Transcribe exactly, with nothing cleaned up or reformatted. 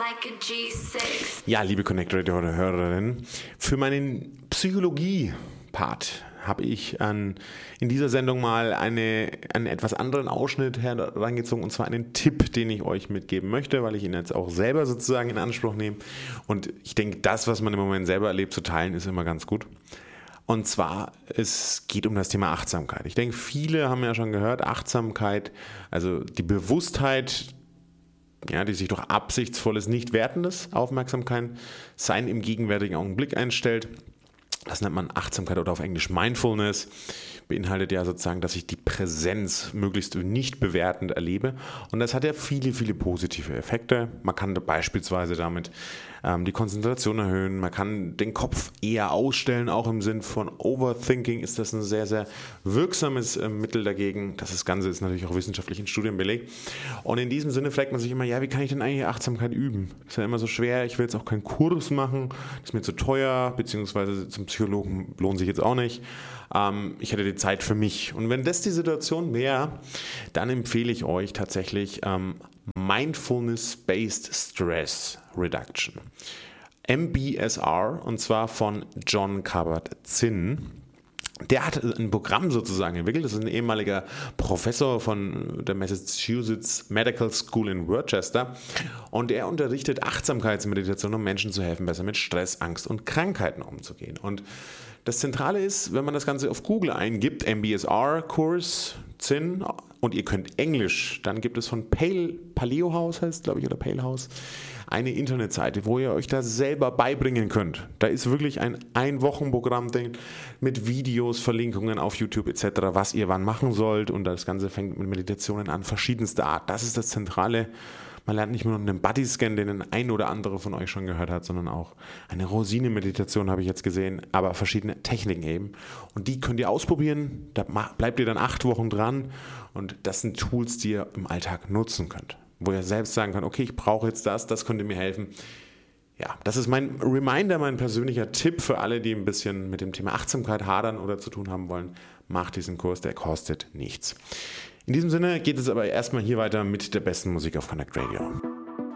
Ja, liebe Connect Radio Hörerinnen, für meinen Psychologie-Part habe ich an, in dieser Sendung mal eine, einen etwas anderen Ausschnitt herangezogen, und zwar einen Tipp, den ich euch mitgeben möchte, weil ich ihn jetzt auch selber sozusagen in Anspruch nehme. Und ich denke, das, was man im Moment selber erlebt, zu teilen, ist immer ganz gut. Und zwar, es geht um das Thema Achtsamkeit. Ich denke, viele haben ja schon gehört, Achtsamkeit, also die Bewusstheit, ja, die sich durch absichtsvolles, nicht wertendes Aufmerksamkeit sein im gegenwärtigen Augenblick einstellt. Das nennt man Achtsamkeit oder auf Englisch Mindfulness. Beinhaltet ja sozusagen, dass ich die Präsenz möglichst nicht bewertend erlebe. Und das hat ja viele, viele positive Effekte. Man kann beispielsweise damit ähm, die Konzentration erhöhen. Man kann den Kopf eher ausstellen. Auch im Sinn von Overthinking ist das ein sehr, sehr wirksames äh, Mittel dagegen. Das Ganze ist natürlich auch wissenschaftlich in Studien belegt. Und in diesem Sinne fragt man sich immer, ja, wie kann ich denn eigentlich Achtsamkeit üben? Das ist ja immer so schwer. Ich will jetzt auch keinen Kurs machen. Das ist mir zu teuer, beziehungsweise zum Psychologen lohnt sich jetzt auch nicht. Ähm, ich hätte die Zeit für mich. Und wenn das die Situation wäre, dann empfehle ich euch tatsächlich ähm, Mindfulness-Based Stress Reduction. M B S R, und zwar von Jon Kabat-Zinn. Der hat ein Programm sozusagen entwickelt. Das ist ein ehemaliger Professor von der Massachusetts Medical School in Worcester. Und er unterrichtet Achtsamkeitsmeditation, um Menschen zu helfen, besser mit Stress, Angst und Krankheiten umzugehen. Und das Zentrale ist, wenn man das Ganze auf Google eingibt, M B S R-Kurs, Zinn, und ihr könnt Englisch, dann gibt es von Pale, Paleo House heißt, glaube ich, oder Pale House, eine Internetseite, wo ihr euch das selber beibringen könnt. Da ist wirklich ein Ein-Wochen-Programm drin mit Videos, Verlinkungen auf YouTube et cetera, was ihr wann machen sollt. Und das Ganze fängt mit Meditationen an, verschiedenster Art. Das ist das Zentrale. Man lernt nicht nur einen Bodyscan, den ein oder andere von euch schon gehört hat, sondern auch eine Rosine-Meditation habe ich jetzt gesehen, aber verschiedene Techniken eben. Und die könnt ihr ausprobieren, da bleibt ihr dann acht Wochen dran, und das sind Tools, die ihr im Alltag nutzen könnt, wo ihr selbst sagen könnt, okay, ich brauche jetzt das, das könnte mir helfen. Ja, das ist mein Reminder, mein persönlicher Tipp für alle, die ein bisschen mit dem Thema Achtsamkeit hadern oder zu tun haben wollen. Macht diesen Kurs, der kostet nichts. In diesem Sinne geht es aber erstmal hier weiter mit der besten Musik auf Connect Radio.